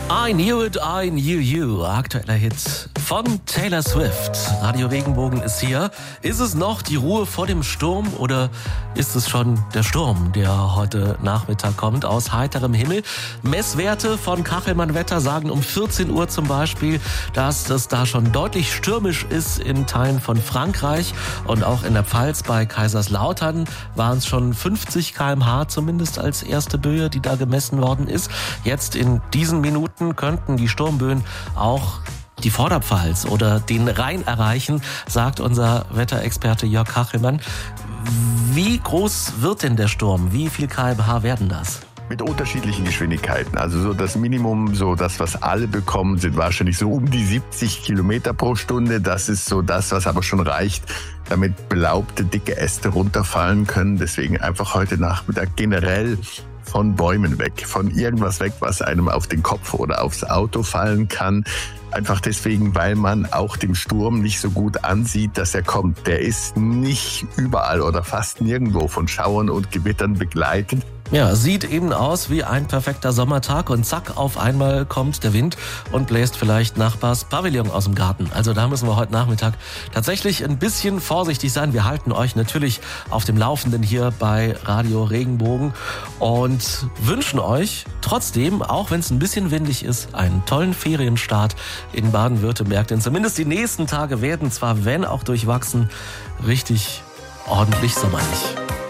I Knew It, I Knew You, aktueller Hit von Taylor Swift. Radio Regenbogen ist hier. Ist es noch die Ruhe vor dem Sturm oder ist es schon der Sturm, der heute Nachmittag kommt aus heiterem Himmel? Messwerte von Kachelmann Wetter sagen um 14 Uhr zum Beispiel, dass es da schon deutlich stürmisch ist in Teilen von Frankreich und auch in der Pfalz bei Kaiserslautern waren es schon 50 km/h zumindest als erste Böe, die da gemessen worden ist. Jetzt in diesen Minuten könnten die Sturmböen auch die Vorderpfalz oder den Rhein erreichen, sagt unser Wetterexperte Jörg Kachelmann. Wie groß wird denn der Sturm? Wie viel km/h werden das? Mit unterschiedlichen Geschwindigkeiten. Also so das Minimum, so das, was alle bekommen, sind wahrscheinlich so um die 70 Kilometer pro Stunde. Das ist so das, was aber schon reicht, damit belaubte, dicke Äste runterfallen können. Deswegen einfach heute Nachmittag generell von Bäumen weg, von irgendwas weg, was einem auf den Kopf oder aufs Auto fallen kann. Einfach deswegen, weil man auch dem Sturm nicht so gut ansieht, dass er kommt. Der ist nicht überall oder fast nirgendwo von Schauern und Gewittern begleitet. Ja, sieht eben aus wie ein perfekter Sommertag und zack, auf einmal kommt der Wind und bläst vielleicht Nachbars Pavillon aus dem Garten. Also da müssen wir heute Nachmittag tatsächlich ein bisschen vorsichtig sein. Wir halten euch natürlich auf dem Laufenden hier bei Radio Regenbogen und wünschen euch trotzdem, auch wenn es ein bisschen windig ist, einen tollen Ferienstart in Baden-Württemberg. Denn zumindest die nächsten Tage werden zwar, wenn auch durchwachsen, richtig ordentlich sommerlich.